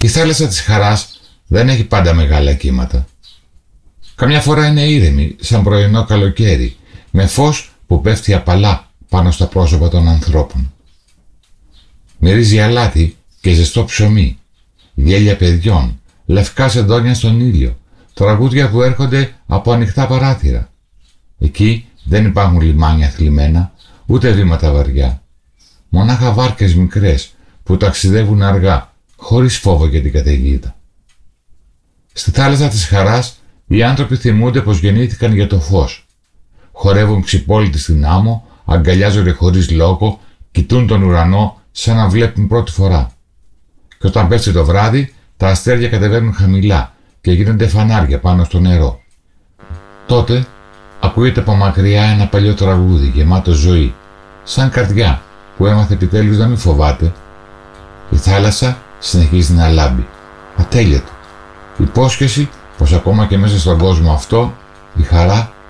Η θάλασσα της χαράς δεν έχει πάντα μεγάλα κύματα. Καμιά φορά είναι ήρεμη, σαν πρωινό καλοκαίρι, με φως που πέφτει απαλά πάνω στα πρόσωπα των ανθρώπων. Μυρίζει αλάτι και ζεστό ψωμί, γέλια παιδιών, λευκά σεντόνια στον ήλιο, τραγούδια που έρχονται από ανοιχτά παράθυρα. Εκεί δεν υπάρχουν λιμάνια θλιμμένα, ούτε βήματα βαριά. Μονάχα βάρκες μικρές που ταξιδεύουν αργά, χωρίς φόβο για την καταιγίδα. Στη θάλασσα της χαράς οι άνθρωποι θυμούνται πως γεννήθηκαν για το φως. Χορεύουν ξυπόλυτοι στην άμμο, αγκαλιάζονται χωρίς λόγο, κοιτούν τον ουρανό σαν να βλέπουν πρώτη φορά. Και όταν πέφτει το βράδυ, τα αστέρια κατεβαίνουν χαμηλά και γίνονται φανάρια πάνω στο νερό. Τότε ακούγεται από μακριά ένα παλιό τραγούδι γεμάτο ζωή, σαν καρδιά που έμαθε επιτέλους να μην φοβάται. Η θάλασσα συνεχίζει να λάμπει, ατέλειωτο. Υπόσχεση πως ακόμα και μέσα στον κόσμο αυτό η χαρά